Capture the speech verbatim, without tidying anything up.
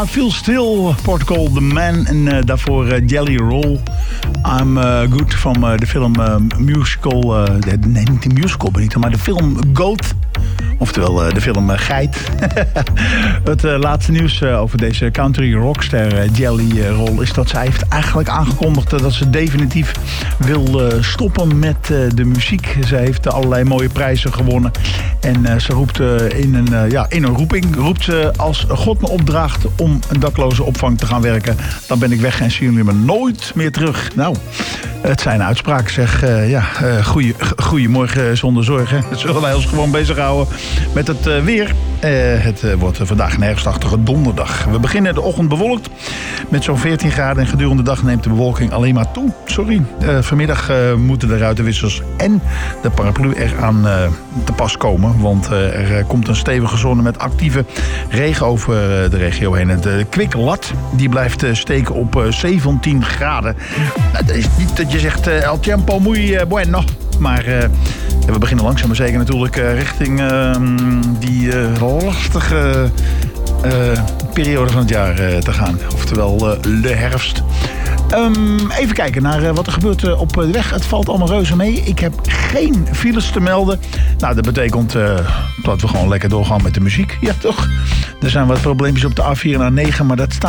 Feel Still, Portugal The Man en uh, daarvoor uh, Jelly Roll. I'm uh, Good van uh, de film uh, musical, uh, nee niet de musical Benito, maar de film Goat. Oftewel uh, de film uh, Geit. Het uh, laatste nieuws uh, over deze country rockster uh, Jelly uh, Roll is dat zij heeft eigenlijk aangekondigd uh, dat ze definitief wil uh, stoppen met uh, de muziek. Ze heeft uh, allerlei mooie prijzen gewonnen. En uh, ze roept uh, in, een, uh, ja, in een roeping, roept ze als God me opdraagt om een dakloze opvang te gaan werken, dan ben ik weg en zien jullie me nooit meer terug. Nou, het zijn uitspraken, zeg. Uh, ja, uh, goeie, goeiemorgen zonder zorgen. Zullen wij ons gewoon bezighouden met het uh, weer. Uh, het uh, wordt uh, vandaag een herfstachtige donderdag. We beginnen de ochtend bewolkt met zo'n veertien graden en gedurende de dag neemt de bewolking alleen maar toe. Sorry. Uh, vanmiddag uh, moeten de ruitenwissers en de paraplu eraan uh, te pas komen, want uh, er uh, komt een stevige zone met actieve regen over uh, de regio heen. De kwiklat die blijft uh, steken op uh, zeventien graden. Uh, dat is niet dat je zegt uh, el tiempo muy uh, bueno, maar uh, we beginnen langzaam maar zeker natuurlijk uh, richting uh, die uh, lastige uh, periode van het jaar uh, te gaan. Oftewel uh, de herfst. Um, even kijken naar uh, wat er gebeurt uh, op de weg. Het valt allemaal reuze mee. Ik heb geen files te melden. Nou, dat betekent uh, dat we gewoon lekker doorgaan met de muziek. Ja, toch? Er zijn wat probleempjes op de A vier en A negen, maar dat staat